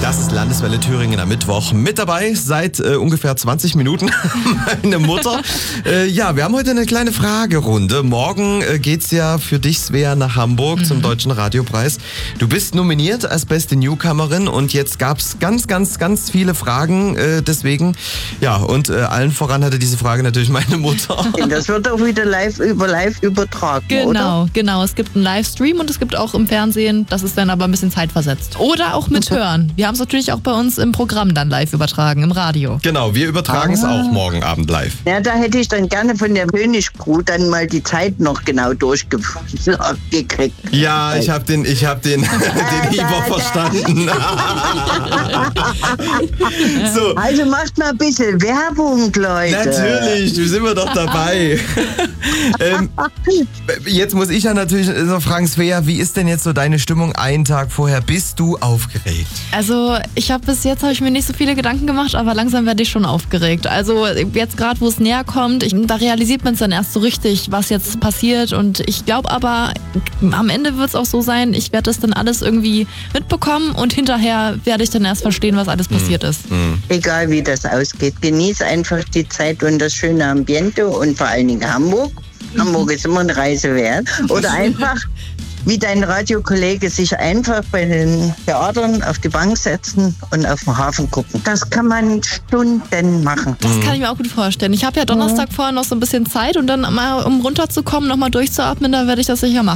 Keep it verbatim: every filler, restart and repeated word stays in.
Das ist Landeswelle Thüringen am Mittwoch. Mit dabei seit äh, ungefähr zwanzig Minuten meine Mutter. Äh, ja, wir haben heute eine kleine Fragerunde. Morgen äh, geht's ja für dich, Svea, nach Hamburg mhm. zum Deutschen Radiopreis. Du bist nominiert als beste Newcomerin und jetzt gab's ganz, ganz, ganz viele Fragen äh, deswegen. Ja, und äh, allen voran hatte diese Frage natürlich meine Mutter. Das wird auch wieder live über live übertragen, Genau, oder? genau. Es gibt einen Livestream und es gibt auch im Fernsehen. Das ist dann aber ein bisschen zeitversetzt. Oder auch mit Hören. Wir haben es natürlich auch bei uns im Programm dann live übertragen, im Radio. Genau, wir übertragen es ah. auch morgen Abend live. Ja, da hätte ich dann gerne von der Königscrew dann mal die Zeit noch genau durchgekriegt. Ja, ich habe den, ich hab den, den Ivo verstanden. So. Also macht mal ein bisschen Werbung, Leute. Natürlich, wir sind wir doch dabei. ähm, jetzt muss ich ja natürlich so fragen, Svea, wie ist denn jetzt so deine Stimmung einen Tag vorher? Bist du aufgeregt? Also ich habe bis jetzt habe ich mir nicht so viele Gedanken gemacht, aber langsam werde ich schon aufgeregt. Also jetzt gerade, wo es näher kommt, ich, da realisiert man es dann erst so richtig, was jetzt passiert. Und ich glaube aber, am Ende wird es auch so sein, ich werde das dann alles irgendwie mitbekommen und hinterher werde ich dann erst verstehen, was alles passiert mhm. ist. Mhm. Egal wie das ausgeht, genieß einfach die Zeit und das schöne Ambiente und vor allen Dingen Hamburg. Hamburg ist immer eine Reise wert. Oder einfach, wie dein Radiokollege, sich einfach bei den Theatern auf die Bank setzen und auf den Hafen gucken. Das kann man Stunden machen. Das kann ich mir auch gut vorstellen. Ich habe ja Donnerstag vorher noch so ein bisschen Zeit und dann mal, um runterzukommen, nochmal durchzuatmen, da werde ich das sicher machen.